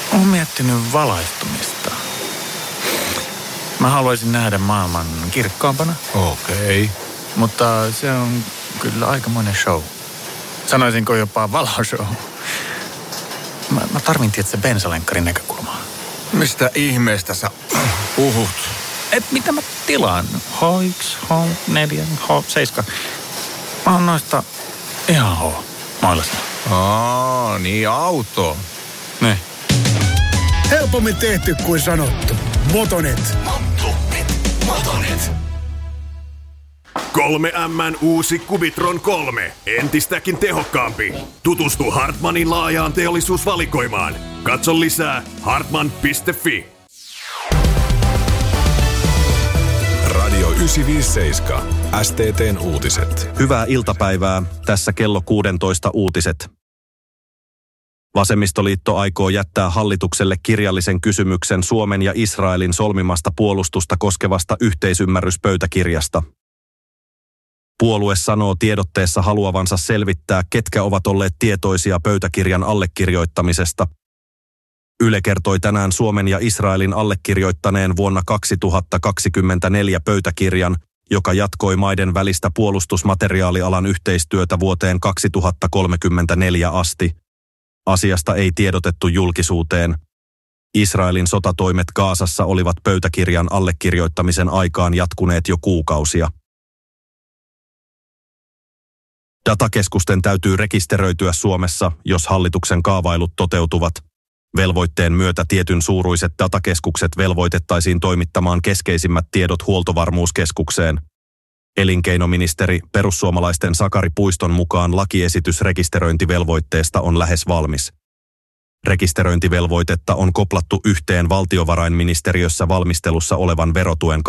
Olen miettinyt valaistumista. Mä haluaisin nähdä maailman kirkkaampana. Okei. Mutta se on kyllä aikamoinen show. Sanoisinko jopa valoshow. Mä tarvin tietysti bensalenkkarin näkökulmaa. Mistä ihmeestä sä puhut? Mitä mä tilaan? H1, H4, H7. Mä oon noista ihan H-mailassa. Niin auto. Ne. Helpommin tehty kuin sanottu. Motonet. Motonet. 3M:n uusi Cubitron 3. Entistäkin tehokkaampi. Tutustu Hartmanin laajaan teollisuusvalikoimaan. Katso lisää hartman.fi. Radio 957. STT:n uutiset. Hyvää iltapäivää. Tässä kello 16 uutiset. Vasemmistoliitto aikoo jättää hallitukselle kirjallisen kysymyksen Suomen ja Israelin solmimasta puolustusta koskevasta yhteisymmärryspöytäkirjasta. Puolue sanoo tiedotteessa haluavansa selvittää, ketkä ovat olleet tietoisia pöytäkirjan allekirjoittamisesta. Yle kertoi tänään Suomen ja Israelin allekirjoittaneen vuonna 2024 pöytäkirjan, joka jatkoi maiden välistä puolustusmateriaalialan yhteistyötä vuoteen 2034 asti. Asiasta ei tiedotettu julkisuuteen. Israelin sotatoimet Gazassa olivat pöytäkirjan allekirjoittamisen aikaan jatkuneet jo kuukausia. Datakeskusten täytyy rekisteröityä Suomessa, jos hallituksen kaavailut toteutuvat. Velvoitteen myötä tietyn suuruiset datakeskukset velvoitettaisiin toimittamaan keskeisimmät tiedot Huoltovarmuuskeskukseen. Elinkeinoministeri perussuomalaisten Sakari Puiston mukaan lakiesitys rekisteröintivelvoitteesta on lähes valmis. Rekisteröintivelvoitetta on koplattu yhteen valtiovarainministeriössä valmistelussa olevan verotuen